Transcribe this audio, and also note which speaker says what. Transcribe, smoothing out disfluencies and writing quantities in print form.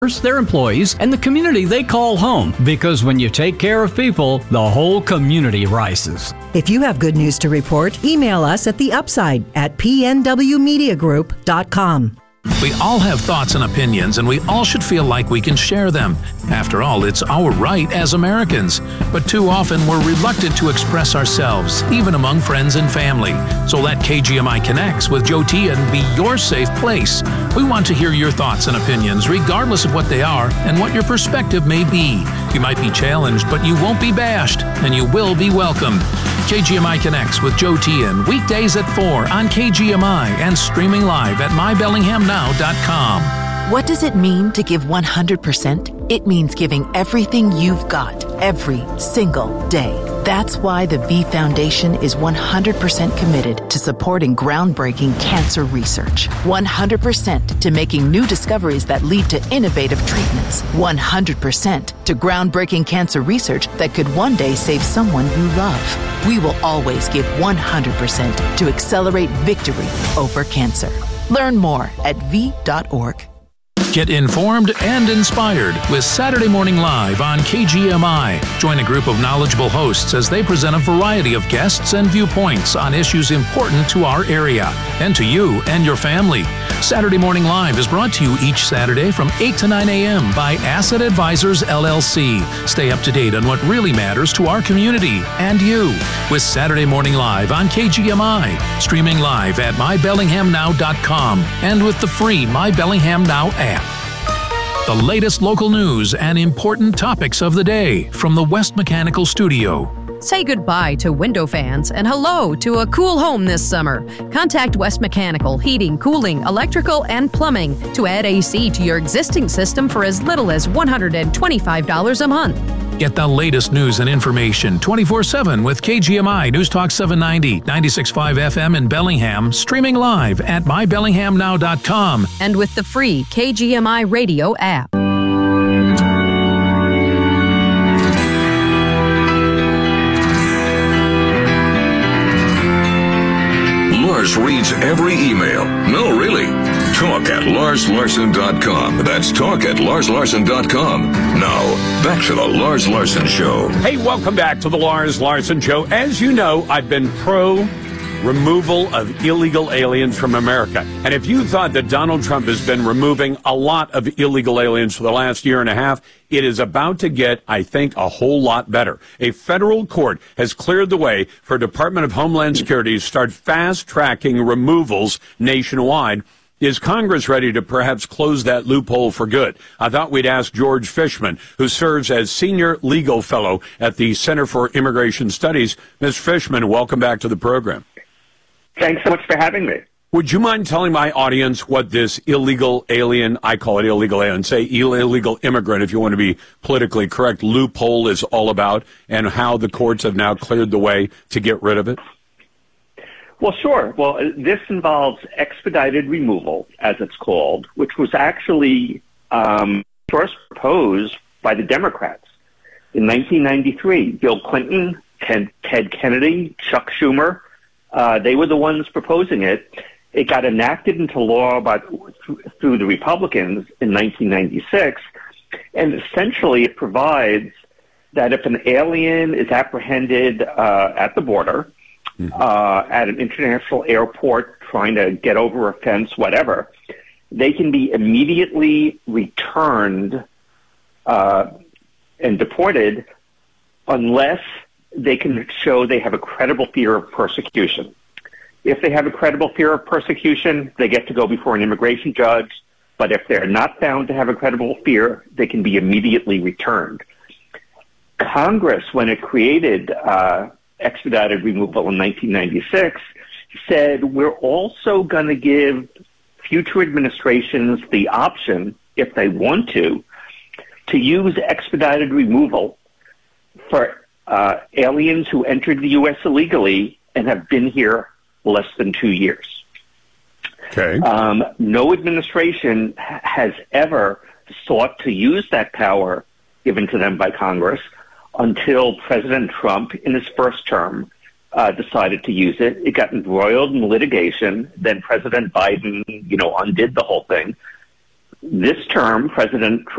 Speaker 1: their employees, and the community they call home. Because when you take care of people, the whole community rises.
Speaker 2: If you have good news to report, email us at theupside@pnwmediagroup.com.
Speaker 3: We all have thoughts and opinions, and we all should feel like we can share them. After all, it's our right as Americans. But too often, we're reluctant to express ourselves, even among friends and family. So let KGMI Connects with Joe Tian be your safe place. We want to hear your thoughts and opinions, regardless of what they are and what your perspective may be. You might be challenged, but you won't be bashed, and you will be welcomed. KGMI Connects with Joe Tian, weekdays at 4 on KGMI and streaming live at mybellinghamnow.com.
Speaker 4: What does it mean to give 100%? It means giving everything you've got every single day. That's why the V Foundation is 100% committed to supporting groundbreaking cancer research. 100% to making new discoveries that lead to innovative treatments. 100% to groundbreaking cancer research that could one day save someone you love. We will always give 100% to accelerate victory over cancer. Learn more at v.org.
Speaker 3: Get informed and inspired with Saturday Morning Live on KGMI. Join a group of knowledgeable hosts as they present a variety of guests and viewpoints on issues important to our area and to you and your family. Saturday Morning Live is brought to you each Saturday from 8 to 9 a.m. by Asset Advisors, LLC. Stay up to date on what really matters to our community and you with Saturday Morning Live on KGMI, streaming live at mybellinghamnow.com and with the free My Bellingham Now app. The latest local news and important topics of the day from the West Mechanical Studio.
Speaker 5: Say goodbye to window fans and hello to a cool home this summer. Contact West Mechanical Heating, Cooling, Electrical, and Plumbing to add AC to your existing system for as little as $125 a month.
Speaker 3: Get the latest news and information 24/7 with KGMI News Talk 790, 96.5 FM in Bellingham, streaming live at mybellinghamnow.com.
Speaker 5: And with the free KGMI radio app.
Speaker 6: Lars reads every email. No, really. Talk at LarsLarson.com. That's talk at LarsLarson.com. Now, back to the Lars Larson Show.
Speaker 7: Hey, welcome back to the Lars Larson Show. As you know, I've been pro removal of illegal aliens from America. And if you thought that Donald Trump has been removing a lot of illegal aliens for the last year and a half, it is about to get, I think, a whole lot better. A federal court has cleared the way for Department of Homeland Security to start fast-tracking removals nationwide. Is Congress ready to perhaps close that loophole for good? I thought we'd ask George Fishman, who serves as Senior Legal Fellow at the Center for Immigration Studies. Ms. Fishman, welcome back to the program.
Speaker 8: Thanks so much for having me.
Speaker 7: Would you mind telling my audience what this illegal alien, I call it illegal alien, say illegal immigrant if you want to be politically correct, loophole is all about, and how the courts have now cleared the way to get rid of it?
Speaker 8: Well, sure. Well, this involves expedited removal, as it's called, which was actually first proposed by the Democrats in 1993. Bill Clinton, Ted Kennedy, Chuck Schumer, they were the ones proposing it. It got enacted into law through the Republicans in 1996, and essentially it provides that if an alien is apprehended at the border, at an international airport trying to get over a fence, whatever, they can be immediately returned and deported unless they can show they have a credible fear of persecution. If they have a credible fear of persecution, they get to go before an immigration judge. But if they're not found to have a credible fear, they can be immediately returned. Congress, when it created expedited removal in 1996, said we're also going to give future administrations the option, if they want to use expedited removal for aliens who entered the U.S. illegally and have been here less than 2 years.
Speaker 7: Okay.
Speaker 8: No administration has ever sought to use that power given to them by Congress until President Trump, in his first term, decided to use it. It got embroiled in litigation. Then President Biden, undid the whole thing. This term, President Trump